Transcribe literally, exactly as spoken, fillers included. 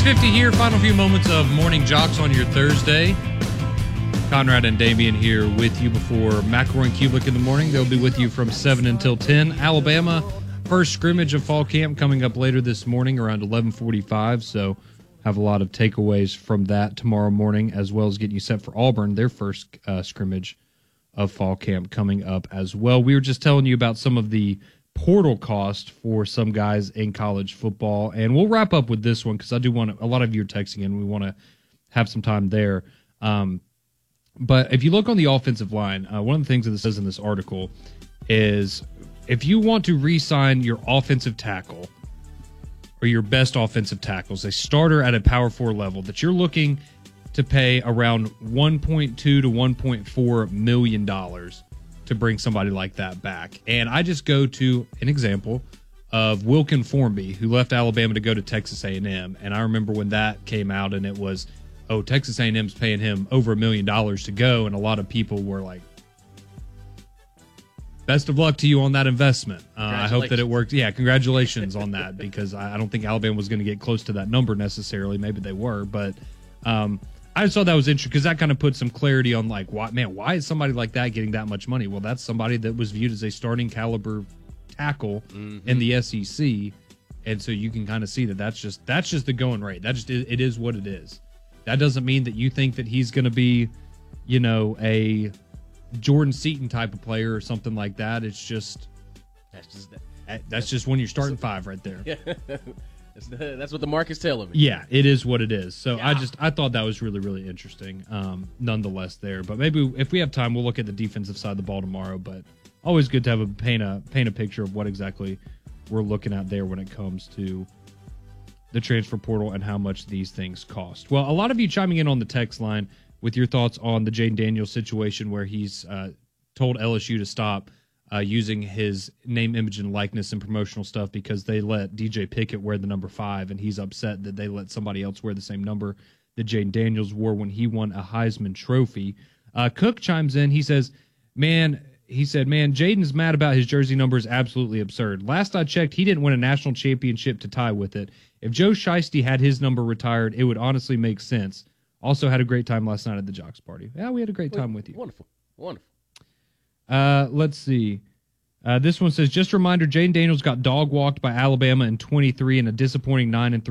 fifty here, final few moments of Morning Jocks on your Thursday. Conrad and Damian here with you before McElroy and Kublik in the morning. They'll be with you from seven until ten. Alabama, first scrimmage of fall camp coming up later this morning around eleven forty-five, so have a lot of takeaways from that tomorrow morning, as well as getting you set for Auburn, their first uh, scrimmage of fall camp coming up as well. We were just telling you about some of the portal cost for some guys in college football, and we'll wrap up with this one because I do want to, a lot of you are texting in. We want to have some time there. Um, but if you look on the offensive line, uh, one of the things that it says in this article is if you want to re-sign your offensive tackle or your best offensive tackles, a starter at a power four level, that you're looking to pay around one point two to one point four million dollars to bring somebody like that back. And I just go to an example of Wilkin Formby, who left Alabama to go to Texas A and M. And I remember when that came out and it was, oh, Texas A and M's paying him over a million dollars to go. And a lot of people were like, best of luck to you on that investment. Uh, I hope that it worked. Yeah, congratulations on that, because I don't think Alabama was going to get close to that number necessarily. Maybe they were, but um, I just thought that was interesting because that kind of put some clarity on, like, why, man, why is somebody like that getting that much money? Well, that's somebody that was viewed as a starting caliber tackle mm-hmm. in the S E C, and so you can kind of see that that's just that's just the going rate. That just it is what it is. That doesn't mean that you think that he's going to be, you know, a Jordan Seaton type of player or something like that. It's just that's just that's, that's just when you're starting five right there. Yeah. That's, the, that's what the market's telling me. Yeah, it is what it is. So yeah. I just I thought that was really, really interesting, um, nonetheless there. But maybe if we have time, we'll look at the defensive side of the ball tomorrow. But always good to have a paint a paint a picture of what exactly we're looking at there when it comes to the transfer portal and how much these things cost. Well, a lot of you chiming in on the text line with your thoughts on the Jayden Daniels situation, where he's uh, told L S U to stop Uh, using his name, image, and likeness and promotional stuff because they let D J Pickett wear the number five, and he's upset that they let somebody else wear the same number that Jayden Daniels wore when he won a Heisman Trophy. Uh, Cook chimes in. He says, man, he said, man, Jayden's mad about his jersey number is absolutely absurd. Last I checked, he didn't win a national championship to tie with it. If Joe Shiesty had his number retired, it would honestly make sense. Also had a great time last night at the Jocks party. Yeah, we had a great time with you. Wonderful. Wonderful. Uh, let's see. Uh, this one says, just a reminder, Jayden Daniels got dog walked by Alabama in twenty-three in a disappointing nine and three.